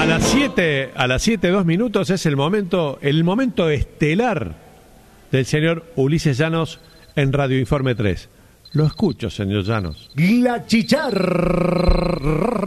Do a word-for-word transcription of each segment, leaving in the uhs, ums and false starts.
las siete, a las siete, dos minutos es el momento, el momento estelar del señor Ulises Llanos en Radio Informe tres. Lo escucho, señor Llanos. La chicharra.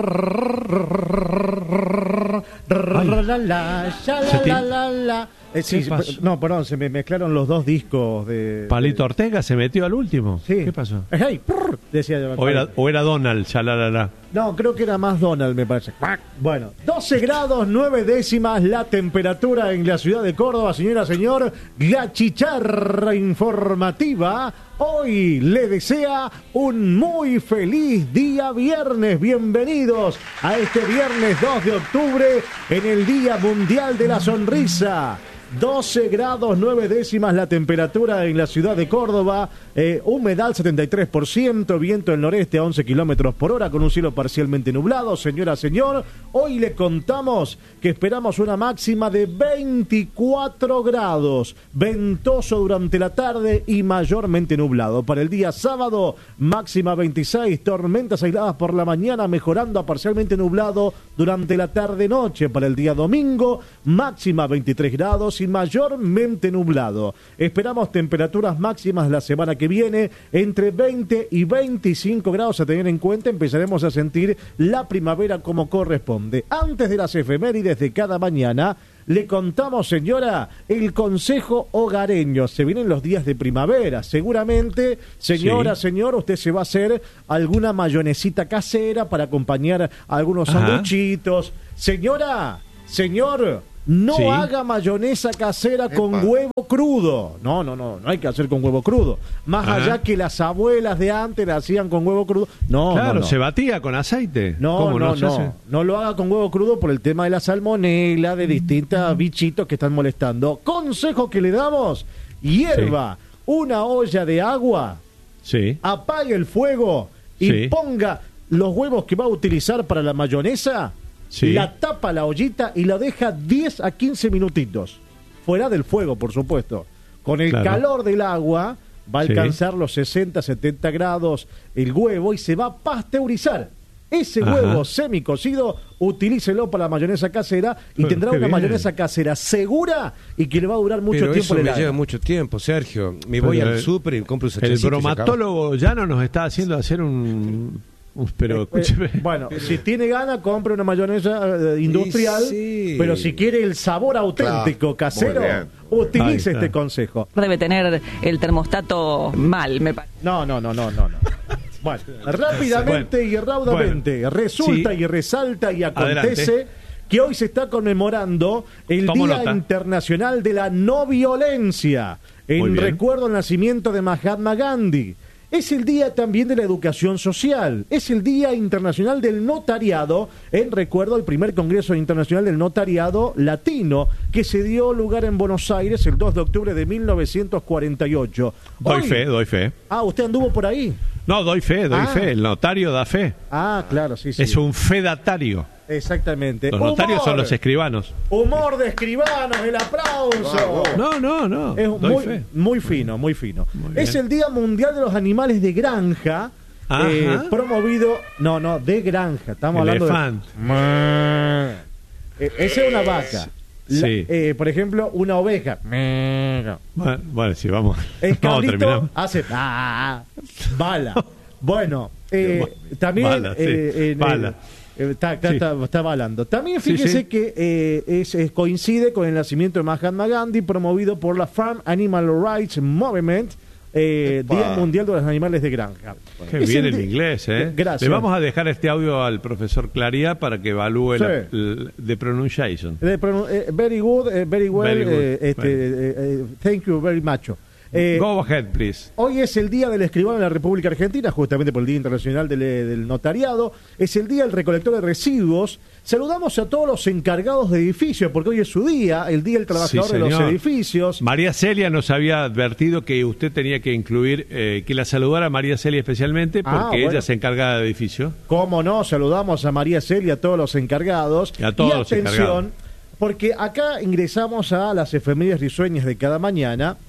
Eh, sí, no, perdón, se me mezclaron los dos discos de... ¿Palito Ortega se metió al último? Sí. ¿Qué pasó? Hey, prr, decía yo. O era, o era Donald, ya la, la, la. No, creo que era más Donald, me parece. Bueno, doce grados, nueve décimas la temperatura en la ciudad de Córdoba, señora, señor. La chicharra informativa hoy le desea un muy feliz día viernes. Bienvenidos a este viernes dos de octubre en el Día Mundial de la Sonrisa. doce grados, nueve décimas la temperatura en la ciudad de Córdoba, eh, humedad setenta y tres por ciento, viento del noreste a once kilómetros por hora con un cielo parcialmente nublado. Señora, señor, hoy le contamos que esperamos una máxima de veinticuatro grados, ventoso durante la tarde y mayormente nublado. Para el día sábado, máxima veintiséis, tormentas aisladas por la mañana, mejorando a parcialmente nublado durante la tarde-noche. Para el día domingo, máxima veintitrés grados y mayormente nublado. Esperamos temperaturas máximas la semana que viene entre veinte y veinticinco grados. A tener en cuenta, empezaremos a sentir la primavera como corresponde. Antes de las efemérides de cada mañana, le contamos, señora, el consejo hogareño. Se vienen los días de primavera. Seguramente, señora, sí. señor, usted se va a hacer alguna mayonesita casera para acompañar a algunos sanduchitos. Señora, señor, no sí. haga mayonesa casera Epa. con huevo crudo. No, no, no, no hay que hacer con huevo crudo. Más Ajá. allá que las abuelas de antes la hacían con huevo crudo. No, claro, no, no. se batía con aceite. No, ¿Cómo no, no, no. No, no lo haga con huevo crudo por el tema de la salmonela, de distintos bichitos que están molestando. Consejo que le damos: hierva sí. una olla de agua, sí. apague el fuego y sí. ponga los huevos que va a utilizar para la mayonesa. Sí. La tapa la ollita y la deja diez a quince minutitos. Fuera del fuego, por supuesto. Con el claro. calor del agua va a alcanzar sí. los sesenta, setenta grados el huevo y se va a pasteurizar. Ese Ajá. huevo semicocido, utilícelo para la mayonesa casera y Pero tendrá una bien. mayonesa casera segura y que le va a durar mucho Pero tiempo. Eso en me el lleva aire. mucho tiempo, Sergio. Me voy Pero al el, súper y compro un El bromatólogo ya no nos está haciendo hacer un... Pero escúcheme. Eh, bueno, si tiene gana, compre una mayonesa eh, industrial, sí, sí. pero si quiere el sabor auténtico, claro, casero, utilice este consejo. Debe tener el termostato mal, me parece. No, no, no, no, no, no. Bueno, rápidamente bueno, y raudamente, bueno, resulta sí. y resalta y acontece Adelante. que hoy se está conmemorando el Tomo Día nota. Internacional de la No Violencia, en recuerdo al nacimiento de Mahatma Gandhi. Es el día también de la educación social. Es el Día Internacional del Notariado, en recuerdo al primer Congreso Internacional del Notariado Latino, que se dio lugar en Buenos Aires el dos de octubre de mil novecientos cuarenta y ocho. Doy Hoy... fe, doy fe. Ah, ¿usted anduvo por ahí? No, doy fe, doy ah. fe. El notario da fe. Ah, claro, sí, sí. Es un fedatario. Exactamente. Los notarios humor. son los escribanos. Humor de escribanos, el aplauso. No, no, no. Es muy, muy fino, muy fino. Muy es el Día Mundial de los Animales de Granja, eh, promovido, no, no, de granja. Estamos Elefante. hablando de... Eh, esa es una vaca. La, sí. eh, por ejemplo, una oveja. Bueno, bueno sí, vamos. El cabrito hace ah, bala. Bueno, eh, también bala, sí. eh, en, bala. Eh, Está, está, sí. está, está balando. También fíjese sí, sí. que eh, es, es, coincide con el nacimiento de Mahatma Gandhi, promovido por la Farm Animal Rights Movement, eh, Día Mundial de los Animales de Granja. Qué es bien el, el inglés, ¿eh? Gracias. Le vamos a dejar este audio al profesor Claría para que evalúe sí. la, la the pronunciation. The pronun eh, very good, eh, very well. Very good. Eh, este, eh, eh, thank you very much. Eh, Go ahead, please. Hoy es el Día del Escribano en la República Argentina, justamente por el Día Internacional del, del Notariado. Es el Día del Recolector de Residuos. Saludamos a todos los encargados de edificios, porque hoy es su día, el Día del Trabajador sí, de los Edificios. María Celia nos había advertido que usted tenía que incluir, eh, que la saludara a María Celia especialmente, porque ah, bueno. ella se encarga de edificio. Cómo no, saludamos a María Celia, a todos los encargados. Y a todos y los atención, encargados. Porque acá ingresamos a las efemérides risueñas de cada mañana.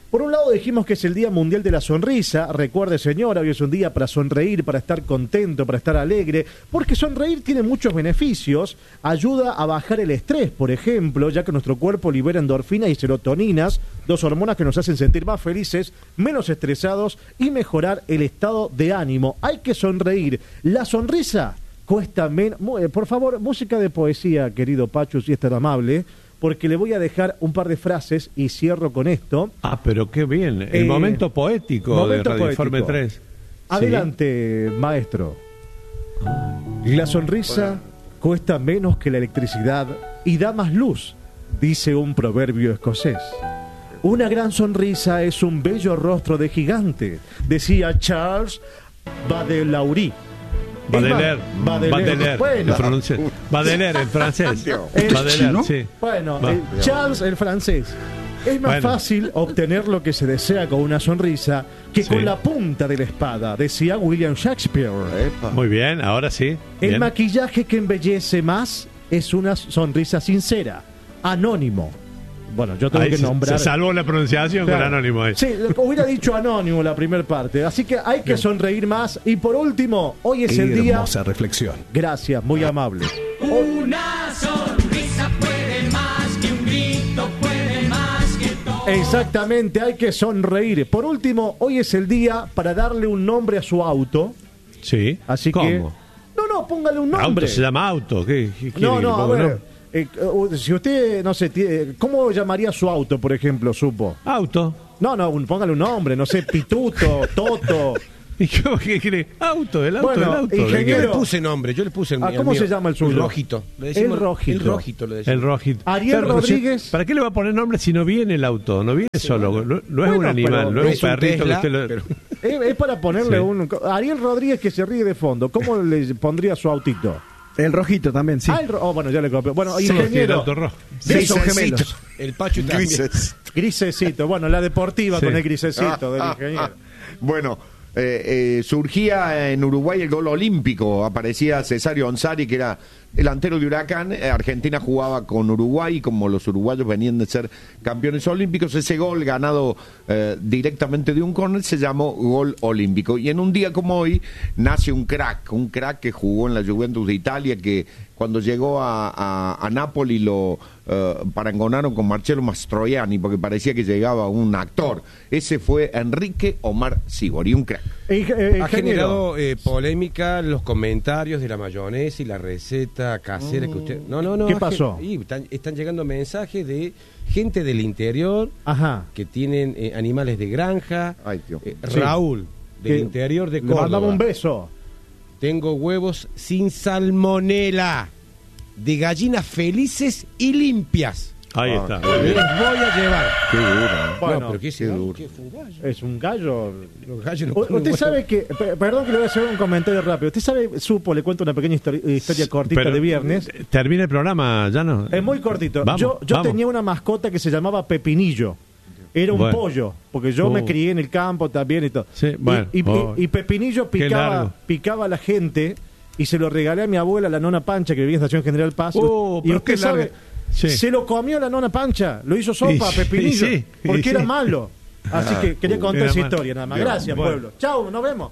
Por un lado dijimos que es el Día Mundial de la Sonrisa. Recuerde, señora, hoy es un día para sonreír, para estar contento, para estar alegre, porque sonreír tiene muchos beneficios. Ayuda a bajar el estrés, por ejemplo, ya que nuestro cuerpo libera endorfinas y serotoninas, dos hormonas que nos hacen sentir más felices, menos estresados y mejorar el estado de ánimo. Hay que sonreír. La sonrisa cuesta menos. Por favor, música de poesía, querido Pachu, si es tan amable, porque le voy a dejar un par de frases y cierro con esto. Ah, pero qué bien. El Eh, momento poético momento de Radio Informe poético. tres. Adelante, maestro. La sonrisa cuesta menos que la electricidad y da más luz, dice un proverbio escocés. Una gran sonrisa es un bello rostro de gigante, decía Charles Baudelaire. Baudelaire, Baudelaire. Baudelaire, Bueno. en francés. Baudelaire, en francés. El Baudelaire, chino. sí. Bueno, Va. eh, Charles el francés. Es más Bueno. fácil obtener lo que se desea con una sonrisa que Sí. con la punta de la espada, decía William Shakespeare. Muy bien, ahora sí. El Bien. maquillaje que embellece más es una sonrisa sincera, anónimo. Bueno, yo tengo Ahí que se, nombrar. se salvó la pronunciación Claro. con Anónimo ahí. Sí, lo- hubiera dicho anónimo la primera parte. Así que hay que sonreír más. Y por último, hoy es el día. Hermosa reflexión. Gracias, muy amable. Una sonrisa puede más que un grito, puede más que todo. Exactamente, hay que sonreír. Por último, hoy es el día para darle un nombre a su auto. Sí. Así ¿Cómo? que. No, no, póngale un nombre. Auto se llama auto. ¿Qué, qué quiere No, que le no, a ponga ver. nombre? eh, uh, si usted, no sé, tie- ¿cómo llamaría su auto, por ejemplo, supo? Auto. No, no, un- póngale un nombre, no sé, Pituto, Toto. ¿Y cómo que cree? Auto, el auto, Bueno, el auto. ingeniero- ¿de Yo qué? le puse nombre, yo le puse el Ah, el ¿cómo mío. se llama el suyo? El rojito. Le decimos- El rojito. El rojito le decimos. El rojito. Ariel Pero, Rodríguez. ¿para qué le va a poner nombre si no viene el auto? No viene solo. No, no es Bueno, un animal, pero no es es un un perrito Tesla, que usted lo... pero- Es, es para ponerle Sí. un... Ariel Rodríguez que se ríe de fondo. ¿Cómo le pondría su autito? El rojito también, sí. Ah, el ro- oh, bueno, ya le copié. Bueno, Sí, el ingeniero, auto rojo. Sí, son gemelos. El Pachu también. Grises. grisecito. Bueno, la deportiva Sí. con el grisecito Ah, del ah, ingeniero. ah. Bueno, eh, eh, surgía en Uruguay el gol olímpico. Aparecía Cesario Onsari, que era delantero de Huracán. Eh, Argentina jugaba con Uruguay, y como los uruguayos venían de ser campeones olímpicos, ese gol ganado eh, directamente de un córner se llamó gol olímpico. Y en un día como hoy nace un crack, un crack que jugó en la Juventus de Italia, que cuando llegó a, a, a Nápoli lo eh, parangonaron con Marcello Mastroianni, porque parecía que llegaba un actor. Ese fue Enrique Omar Sivori, un crack. Eh, eh, Ha ingeniero, generado eh, polémica los comentarios de la mayonesa y la receta casera que usted... No, no, no. ¿Qué ha pasó? gen- y están, están llegando mensajes de gente del interior Ajá. que tienen eh, animales de granja. Ay, Dios. Eh, Sí. Raúl, del Que interior de Le mandamos Córdoba. un beso. Tengo huevos sin salmonela, de gallinas felices y limpias. Ahí Ah, está. Les voy a llevar. Qué duro. Bueno, no, pero ¿qué, qué duro. ¿qué fue un gallo? Es un gallo. Los gallos no U- ponen Usted huevos. sabe que, pe- perdón que le voy a hacer un comentario rápido. Usted sabe, supo, le cuento una pequeña histori- historia cortita Pero, de viernes. eh, Termina el programa, ya no. Es muy cortito. Vamos, yo yo vamos. tenía una mascota que se llamaba Pepinillo. Era un Bueno. pollo, porque yo me Uh. crié en el campo también y todo. Sí, bueno, y, y- oh. y Pepinillo Qué picaba, largo. picaba a la gente y se lo regalé a mi abuela, la nona Pancha, que vivía en Estación General Paz. Uh, y pero usted qué larga. sabe, Sí. se lo comió la nona Pancha, lo hizo sopa Y a sí, Pepinillo, y sí, porque y era sí. malo. Así que quería Uh, contar era esa malo. historia nada más. Bien, Gracias, bueno. pueblo. Chau, nos vemos.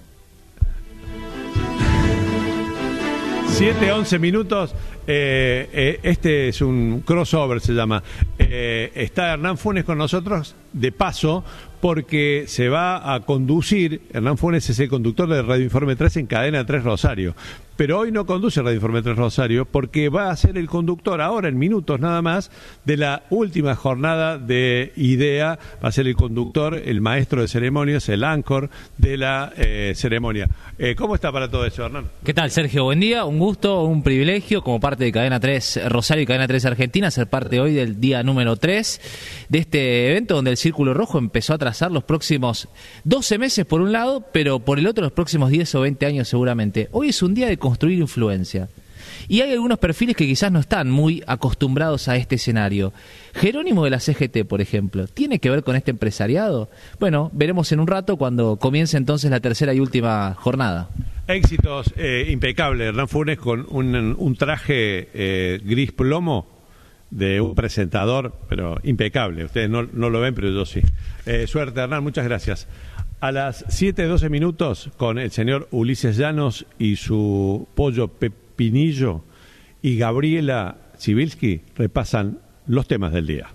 siete, once minutos. Eh, eh, este es un crossover, se llama. Eh, está Hernán Funes con nosotros, de paso, porque se va a conducir. Hernán Funes es el conductor de Radio Informe tres en Cadena tres Rosario. Pero hoy no conduce Radio Informe tres Rosario, porque va a ser el conductor ahora, en minutos nada más, de la última jornada de IDEA. Va a ser el conductor, el maestro de ceremonias, el anchor de la eh, ceremonia. Eh, ¿Cómo está para todo eso, Hernán? ¿Qué tal, Sergio? Buen día, un gusto, un privilegio como parte de Cadena tres Rosario y Cadena tres Argentina, ser parte hoy del día número tres de este evento donde el Círculo Rojo empezó a trazar los próximos doce meses por un lado, pero por el otro los próximos diez o veinte años seguramente. Hoy es un día de construir influencia. Y hay algunos perfiles que quizás no están muy acostumbrados a este escenario. Jerónimo de la C G T, por ejemplo, ¿tiene que ver con este empresariado? Bueno, veremos en un rato cuando comience entonces la tercera y última jornada. Éxitos eh, impecables, Hernán Funes con un, un traje eh, gris plomo, de un presentador, pero impecable. Ustedes no, no lo ven, pero yo sí. Eh, suerte, Hernán, muchas gracias. A las siete doce minutos, con el señor Ulises Llanos y su pollo Pepinillo y Gabriela Sibilski, repasan los temas del día.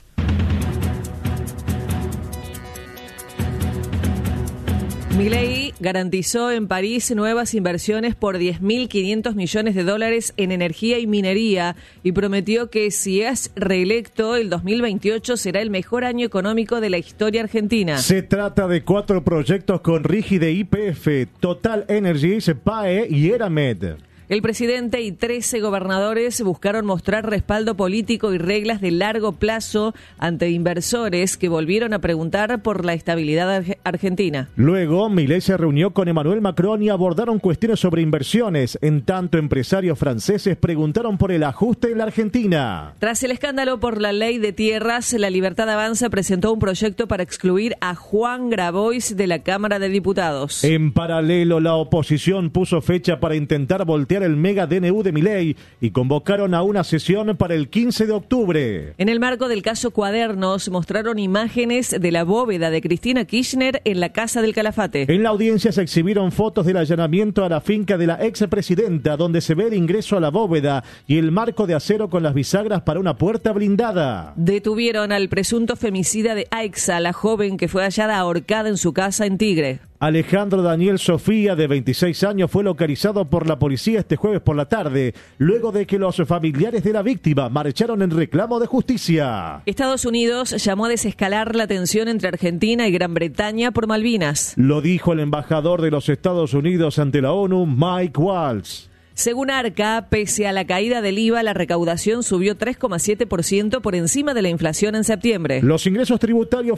Milei garantizó en París nuevas inversiones por diez mil quinientos millones de dólares en energía y minería y prometió que si es reelecto, el dos mil veintiocho será el mejor año económico de la historia argentina. Se trata de cuatro proyectos con Rígide Y P F, Total Energies, P A E y Eramet. El presidente y trece gobernadores buscaron mostrar respaldo político y reglas de largo plazo ante inversores que volvieron a preguntar por la estabilidad arge- argentina. Luego, Milei se reunió con Emmanuel Macron y abordaron cuestiones sobre inversiones. En tanto, empresarios franceses preguntaron por el ajuste en la Argentina. Tras el escándalo por la ley de tierras, La Libertad Avanza presentó un proyecto para excluir a Juan Grabois de la Cámara de Diputados. En paralelo, la oposición puso fecha para intentar voltear el mega D N U de Milei y convocaron a una sesión para el quince de octubre. En el marco del caso Cuadernos, mostraron imágenes de la bóveda de Cristina Kirchner en la Casa del Calafate. En la audiencia se exhibieron fotos del allanamiento a la finca de la expresidenta, donde se ve el ingreso a la bóveda y el marco de acero con las bisagras para una puerta blindada. Detuvieron al presunto femicida de Aixa, la joven que fue hallada ahorcada en su casa en Tigre. Alejandro Daniel Sofía, de veintiséis años, fue localizado por la policía este jueves por la tarde, luego de que los familiares de la víctima marcharon en reclamo de justicia. Estados Unidos llamó a desescalar la tensión entre Argentina y Gran Bretaña por Malvinas. Lo dijo el embajador de los Estados Unidos ante la ONU, Mike Waltz. Según Arca, pese a la caída del I V A, la recaudación subió tres coma siete por ciento por encima de la inflación en septiembre. Los ingresos tributarios